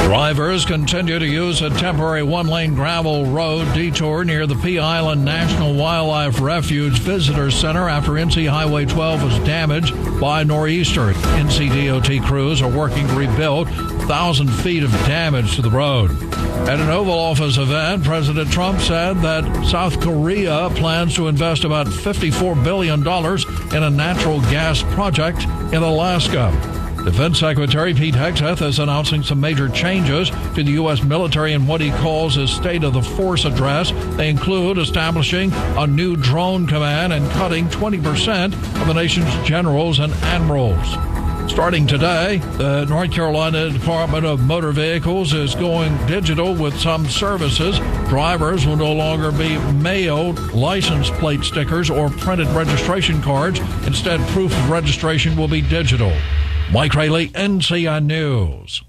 Drivers continue to use a temporary one-lane gravel road detour near the Pea Island National Wildlife Refuge Visitor Center after NC Highway 12 was damaged by a nor'easter. NCDOT crews are working to rebuild 1,000 feet of damage to the road. At an Oval Office event, President Trump said that South Korea plans to invest about $54 billion in a natural gas project in Alaska. Defense Secretary Pete Hegseth is announcing some major changes to the U.S. military in what he calls his State of the Force address. They include establishing a new drone command and cutting 20% of the nation's generals and admirals. Starting today, the North Carolina Department of Motor Vehicles is going digital with some services. Drivers will no longer be mailed license plate stickers or printed registration cards. Instead, proof of registration will be digital. Mike Rayleigh, NCI News.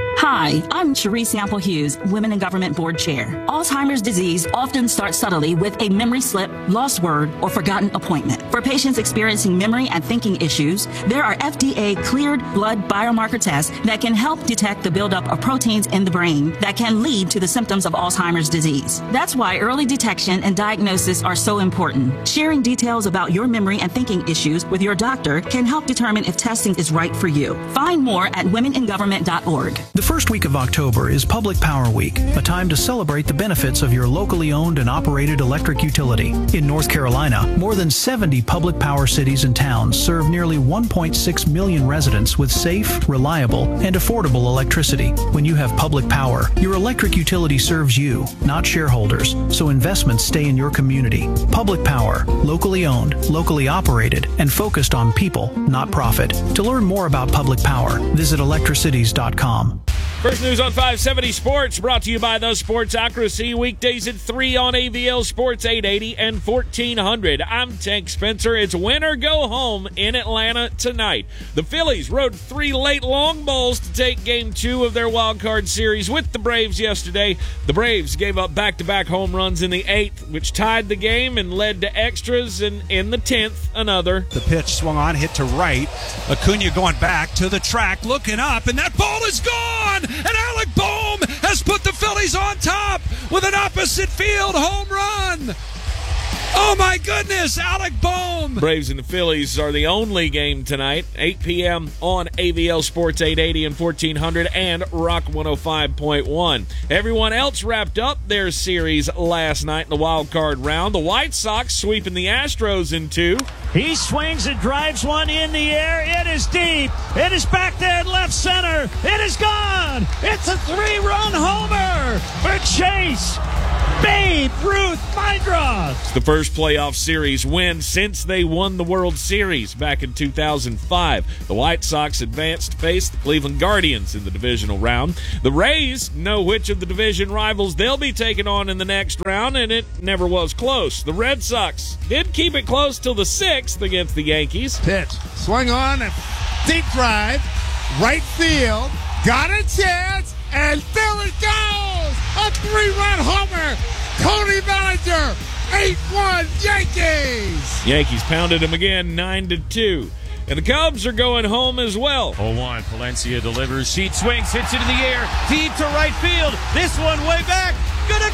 Hi, I'm Cherie Sample Hughes, Women in Government Board Chair. Alzheimer's disease often starts subtly with a memory slip, lost word, or forgotten appointment. For patients experiencing memory and thinking issues, there are FDA-cleared blood biomarker tests that can help detect the buildup of proteins in the brain that can lead to the symptoms of Alzheimer's disease. That's why early detection and diagnosis are so important. Sharing details about your memory and thinking issues with your doctor can help determine if testing is right for you. Find more at womeningovernment.org. The first week of October is Public Power Week, a time to celebrate the benefits of your locally owned and operated electric utility. In North Carolina, more than 70 public power cities and towns serve nearly 1.6 million residents with safe, reliable, and affordable electricity. When you have public power, your electric utility serves you, not shareholders, so investments stay in your community. Public power, locally owned, locally operated, and focused on people, not profit. To learn more about public power, visit electricities.com. First news on 570 Sports, brought to you by The Sportsocracy. Weekdays at 3 on AVL Sports 880 and 1400. I'm Tank Spencer. It's win or go home in Atlanta tonight. The Phillies rode 3 late long balls to take Game 2 of their wild card series with the Braves yesterday. The Braves gave up back-to-back home runs in the 8th, which tied the game and led to extras, and in the 10th, another. The pitch swung on, hit to right. Acuna going back to the track, looking up, and that ball is gone! And Alec Bohm has put the Phillies on top with an opposite field home run. Oh, my goodness, Alec Bohm. Braves and the Phillies are the only game tonight, 8 p.m. on AVL Sports 880 and 1400 and Rock 105.1. Everyone else wrapped up their series last night in the wild card round. The White Sox sweeping the Astros in 2. He swings and drives one in the air. It is deep. It is back there in left center. It is gone. It's a 3-run homer for Chase Babe Ruth Mindra. It's the first playoff series win since they won the World Series back in 2005. The White Sox advanced to face the Cleveland Guardians in the divisional round. The Rays know which of the division rivals they'll be taking on in the next round, and it never was close. The Red Sox did keep it close till the 6th against the Yankees. Pitch swung on, deep drive, right field, got a chance, and there it goes! A 3-run homer! Cody Bellinger, 8-1 Yankees! Yankees pounded them again, 9-2. And the Cubs are going home as well. 0-1, Palencia delivers, Sheet swings, hits it in the air, deep to right field. This one way back, gonna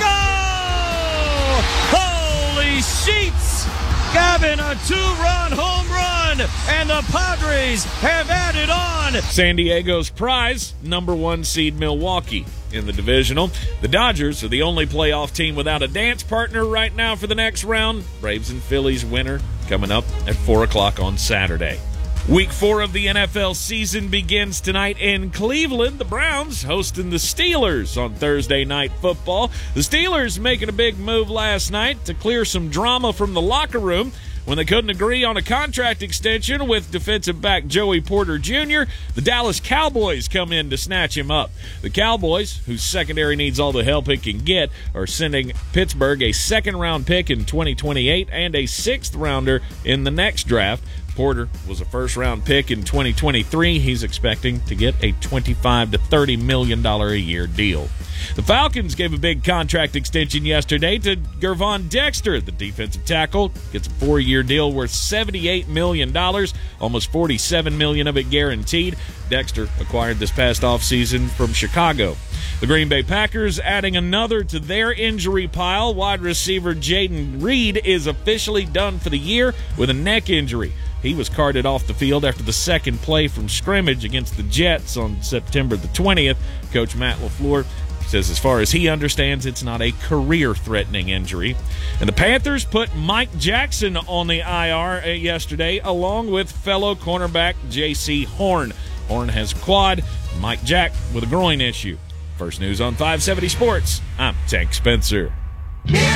go! Holy Sheets! Gavin, a 2-run home run, and the Padres have added on. San Diego's prize, number 1 seed Milwaukee in the divisional. The Dodgers are the only playoff team without a dance partner right now for the next round. Braves and Phillies winner coming up at 4 o'clock on Saturday. Week 4 of the NFL season begins tonight in Cleveland. The Browns hosting the Steelers on Thursday Night Football. The Steelers making a big move last night to clear some drama from the locker room when they couldn't agree on a contract extension with defensive back Joey Porter Jr. The Dallas Cowboys come in to snatch him up. The Cowboys, whose secondary needs all the help it can get, are sending Pittsburgh a second-round pick in 2028 and a sixth-rounder in the next draft. Porter was a first-round pick in 2023. He's expecting to get a $25 to $30 million a year deal. The Falcons gave a big contract extension yesterday to Gervon Dexter. The defensive tackle gets a 4-year deal worth $78 million, almost $47 million of it guaranteed. Dexter acquired this past offseason from Chicago. The Green Bay Packers adding another to their injury pile. Wide receiver Jaden Reed is officially done for the year with a neck injury. He was carted off the field after the second play from scrimmage against the Jets on September the 20th. Coach Matt LaFleur says as far as he understands, it's not a career-threatening injury. And the Panthers put Mike Jackson on the IR yesterday, along with fellow cornerback J.C. Horn. Horn has a quad, Mike Jack with a groin issue. First News on 570 Sports, I'm Tank Spencer.